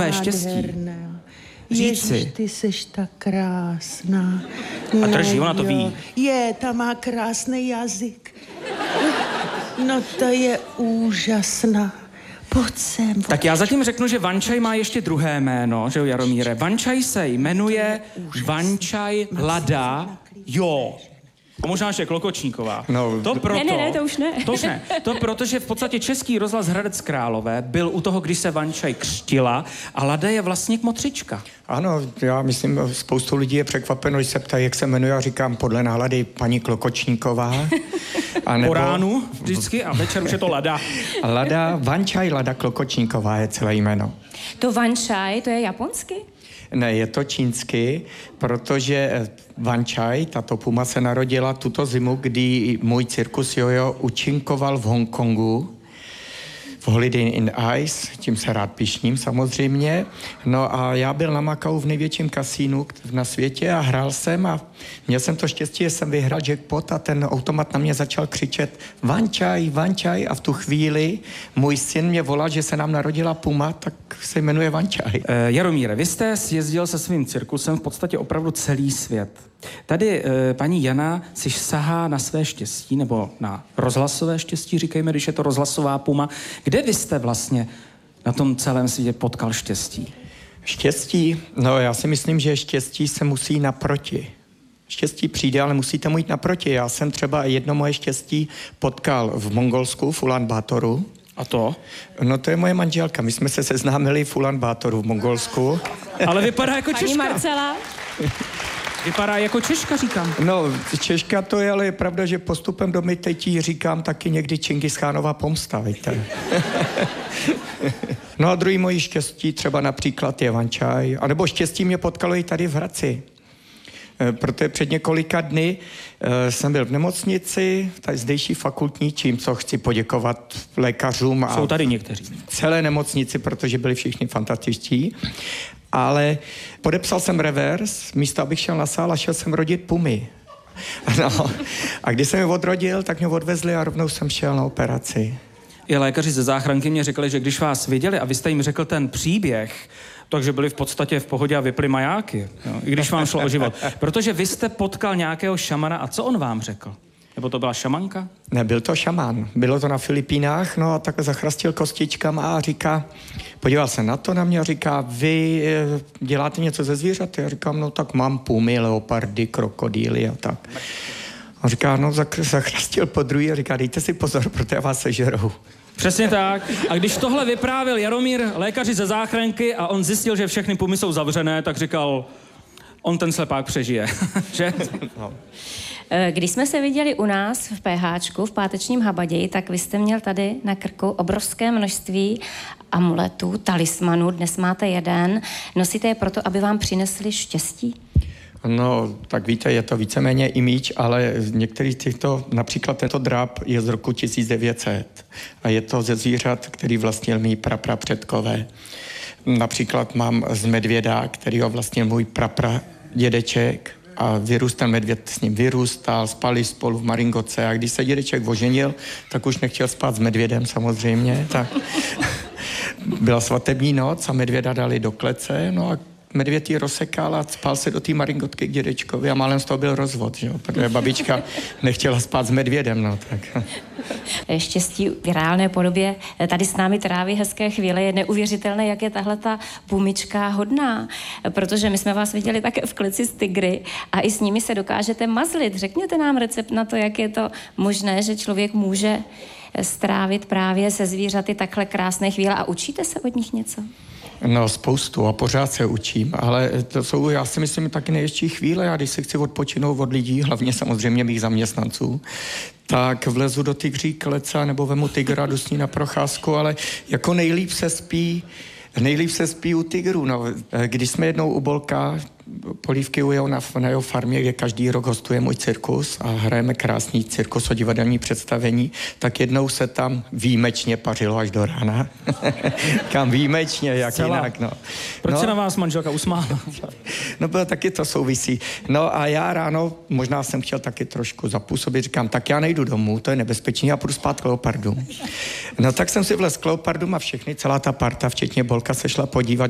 tvé štěstí. Říct si. Ježiš, ty seš tak krásná. A drží, ona to ví. Ta má krásný jazyk. No to je úžasná. Pojď sem. Tak já zatím řeknu, že Vančaj má ještě druhé jméno, že jo, Jaromíre. Vančaj se jmenuje Vančaj Lada, jo. A možná ještě Klokočníková. No, to proto, ne, to už ne. To už ne. To proto, že v podstatě Český rozhlas Hradec Králové byl u toho, když se Vančaj křtila a Lada je vlastně kmotřička. Ano, já myslím, spoustu lidí je překvapeno, když se ptají, jak se jmenuje, a říkám podle nálady paní Klokočníková. A nebo... Po ránu vždycky a večer už je to Lada. Lada, Vančaj Lada Klokočníková je celé jméno. To Vančaj, to je japonsky? Ne, je to čínsky, protože Vančaj, tato puma, se narodila tuto zimu, kdy můj cirkus Jojo účinkoval v Hongkongu, v Holiday in Ice, tím se rád pyšním samozřejmě. No a já byl na Macau v největším kasínu na světě a hrál jsem a měl jsem to štěstí, že jsem vyhrál jackpot a ten automat na mě začal křičet Vančaj, Vančaj a v tu chvíli můj syn mě volal, že se nám narodila puma, tak se jmenuje Vančaj. Jaromíre, vy jste jezdil se svým cirkusem v podstatě opravdu celý svět. Tady paní Jana si sahá na své štěstí, nebo na rozhlasové štěstí, říkejme, když je to rozhlasová puma. Kde vy jste vlastně na tom celém světě potkal štěstí? Štěstí? No já si myslím, že štěstí se musí naproti. Štěstí přijde, ale musíte mu jít naproti. Já jsem třeba jedno moje štěstí potkal v Mongolsku, v Ulan Batoru. A to? No to je moje manželka. My jsme se seznámili v Ulan Batoru v Mongolsku. Ale vypadá jako Češka. Paní Marcela? Vypadá jako Češka, říkám. No, Češka to je, ale je pravda, že postupem do teď říkám taky někdy Čingischánova pomsta, víte. No a druhý mojí štěstí třeba například je Vančaj, anebo štěstí mě potkalo i tady v Hradci. Protože před několika dny jsem byl v nemocnici, tady zdejší fakultní, čím co chci poděkovat lékařům. Jsou tady někteří. Celé nemocnici, protože byli všichni fantastičtí. Ale podepsal jsem revers, místo abych šel na sál a šel jsem rodit pumy. No. A když jsem je odrodil, tak mě odvezli a rovnou jsem šel na operaci. I lékaři ze záchranky mě řekli, že když vás viděli a vy jste jim řekl ten příběh, takže byli v podstatě v pohodě a vypli majáky, jo, i když vám šlo o život. Protože vy jste potkal nějakého šamana a co on vám řekl? Nebo to byla šamanka? Ne, byl to šaman. Bylo to na Filipínách, no a tak zachrastil kostičkama a říká, podíval se na to na mě a říká, vy děláte něco ze zvířaty? Já říkám, no tak mám pumy, leopardy, krokodýly a tak. A říká, no zachrastil po druhý a říká, dejte si pozor, protože vás sežerou. Přesně tak. A když tohle vyprávěl Jaromír lékaři ze záchranky a on zjistil, že všechny pumy jsou zavřené, tak říkal, on ten slepák přežije. Že? No. Když jsme se viděli u nás v PHčku, v pátečním Habaději, tak vy jste měl tady na krku obrovské množství amuletů, talismanů, dnes máte jeden. Nosíte je proto, aby vám přinesli štěstí? No, tak víte, je to víceméně image, ale některý těchto, například tento dráp je z roku 1900 a je to ze zvířat, který vlastnil mý praprapředkové. Například mám z medvěda, který ho vlastnil můj prapradědeček a ten medvěd s ním vyrůstal, spali spolu v Maringoce a když se dědeček oženil, tak už nechtěl spát s medvědem samozřejmě, tak byla svatební noc a medvěda dali do klece, no a medvěd jí rozsekal a spal se do té Maringotky k dědečkovi a málem z toho byl rozvod, že jo, protože babička nechtěla spát s medvědem, no tak. Štěstí v reálné podobě tady s námi tráví hezké chvíle. Je neuvěřitelné, jak je tahle ta pumička hodná, protože my jsme vás viděli také v kleci s tygry a i s nimi se dokážete mazlit. Řekněte nám recept na to, jak je to možné, že člověk může strávit právě se zvířaty takhle krásné chvíle a učíte se od nich něco? No spoustu a pořád se učím, ale to jsou, já si myslím, taky největší chvíle. Já když se chci odpočinout od lidí, hlavně samozřejmě mých zaměstnanců, tak vlezu do tygří klece nebo vemu tygra, jdu s ní na procházku, ale jako nejlíp se spí u tygru. No, když jsme jednou u Bolka, Polívky ujel na jeho farmě, kde každý rok hostuje můj cirkus a hrajeme krásný cirkuso-divadelní představení, tak jednou se tam výjimečně pařilo až do rána. Kam výjimečně, jak Celá. jinak, no. Proč se na vás manželka usmála? No, taky to souvisí. No a já ráno, možná jsem chtěl taky trošku zapůsobit, říkám, tak já nejdu domů, to je nebezpečný, já půjdu spát k leopardům. No tak jsem si vlez k leopardům a všechny, celá ta parta, včetně Bolka, se šla podívat,